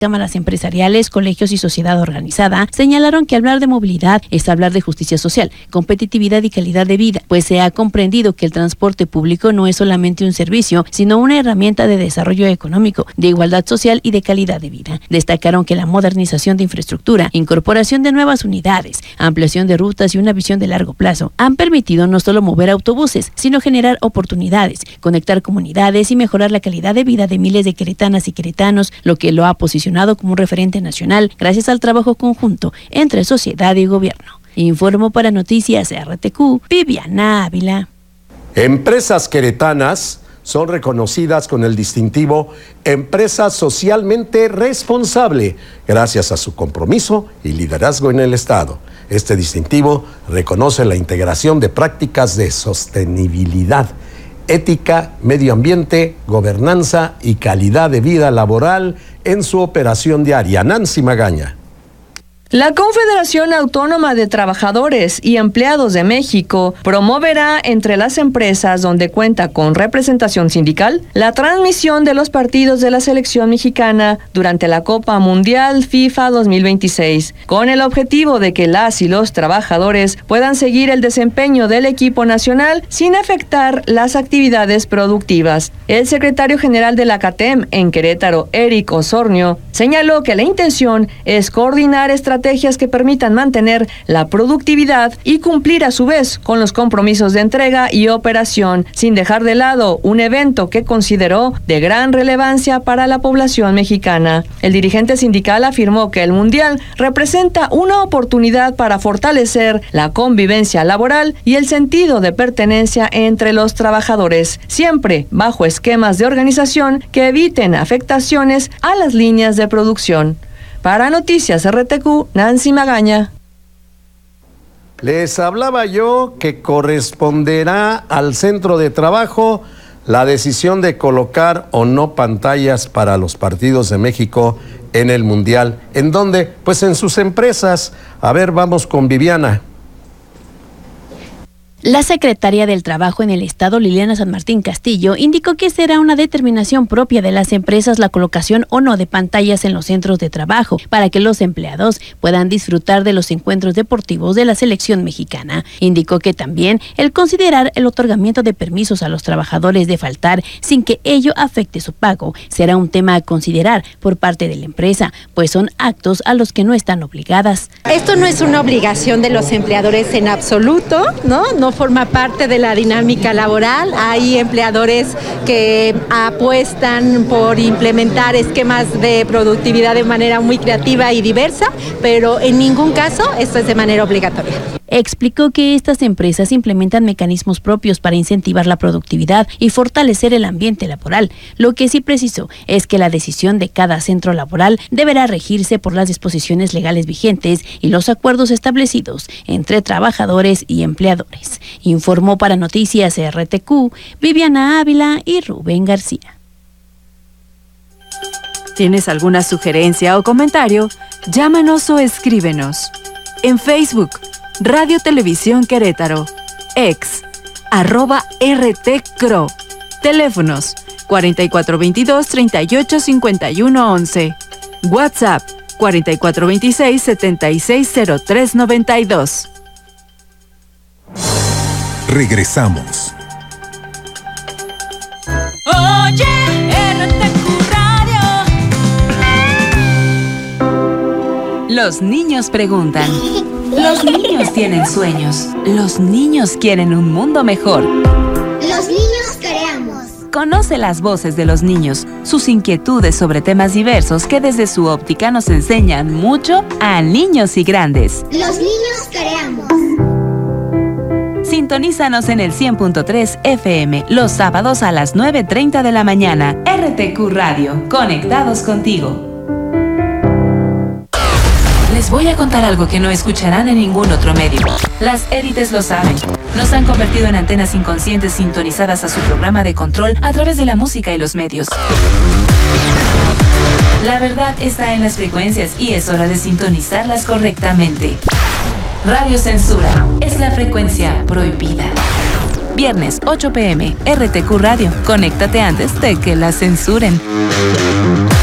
cámaras empresariales, colegios y sociedad organizada señalaron que hablar de movilidad es hablar de justicia social, competitividad y calidad de vida, pues se ha comprendido que el transporte público no es solamente un servicio, sino una herramienta de desarrollo económico, de igualdad social y de calidad de vida. Destacaron que la modernización de infraestructura, incorporación de nuevas unidades, ampliación de rutas y una visión de largo plazo han permitido no solo mover autobuses, sino generar oportunidades, conectar comunidades y mejorar la calidad de vida de miles de queretanas y queretanos, lo que lo ha posicionado como un referente nacional gracias al trabajo conjunto entre sociedad y gobierno. Informó para Noticias RTQ, Viviana Ávila. Empresas queretanas son reconocidas con el distintivo Empresa Socialmente Responsable, gracias a su compromiso y liderazgo en el Estado. Este distintivo reconoce la integración de prácticas de sostenibilidad, ética, medio ambiente, gobernanza y calidad de vida laboral en su operación diaria. Nancy Magaña. La Confederación Autónoma de Trabajadores y Empleados de México promoverá entre las empresas donde cuenta con representación sindical la transmisión de los partidos de la selección mexicana durante la Copa Mundial FIFA 2026, con el objetivo de que las y los trabajadores puedan seguir el desempeño del equipo nacional sin afectar las actividades productivas. El secretario general de la CATEM en Querétaro, Eric Osornio, señaló que la intención es coordinar estrategias que permitan mantener la productividad y cumplir a su vez con los compromisos de entrega y operación, sin dejar de lado un evento que consideró de gran relevancia para la población mexicana. El dirigente sindical afirmó que el Mundial representa una oportunidad para fortalecer la convivencia laboral y el sentido de pertenencia entre los trabajadores, siempre bajo esquemas de organización que eviten afectaciones a las líneas de producción. Para Noticias RTQ, Nancy Magaña. Les hablaba yo que corresponderá al centro de trabajo la decisión de colocar o no pantallas para los partidos de México en el Mundial. ¿En dónde? Pues en sus empresas. A ver, vamos con Viviana. La secretaria del Trabajo en el Estado, Liliana San Martín Castillo, indicó que será una determinación propia de las empresas la colocación o no de pantallas en los centros de trabajo para que los empleados puedan disfrutar de los encuentros deportivos de la selección mexicana. Indicó que también el considerar el otorgamiento de permisos a los trabajadores de faltar sin que ello afecte su pago será un tema a considerar por parte de la empresa, pues son actos a los que no están obligadas. Esto no es una obligación de los empleadores en absoluto, ¿no? Forma parte de la dinámica laboral. Hay empleadores que apuestan por implementar esquemas de productividad de manera muy creativa y diversa, pero en ningún caso esto es de manera obligatoria. Explicó que estas empresas implementan mecanismos propios para incentivar la productividad y fortalecer el ambiente laboral. Lo que sí precisó es que la decisión de cada centro laboral deberá regirse por las disposiciones legales vigentes y los acuerdos establecidos entre trabajadores y empleadores. Informó para Noticias RTQ, Viviana Ávila y Rubén García. ¿Tienes alguna sugerencia o comentario? Llámanos o escríbenos. En Facebook, Radio Televisión Querétaro, ex, @RTCRO. Teléfonos 4422-385111. WhatsApp 4426-760392. Regresamos. Oye, RTQ Radio. Los niños preguntan. Los niños tienen sueños. Los niños quieren un mundo mejor. Los niños creamos. Conoce las voces de los niños, sus inquietudes sobre temas diversos que desde su óptica nos enseñan mucho a niños y grandes. Los niños creamos. Sintonízanos en el 100.3 FM los sábados a las 9:30 de la mañana. RTQ Radio, conectados contigo. Les voy a contar algo que no escucharán en ningún otro medio. Las élites lo saben. Nos han convertido en antenas inconscientes sintonizadas a su programa de control a través de la música y los medios. La verdad está en las frecuencias y es hora de sintonizarlas correctamente. Radio Censura es la frecuencia prohibida. Viernes 8 p.m. RTQ Radio. Conéctate antes de que la censuren.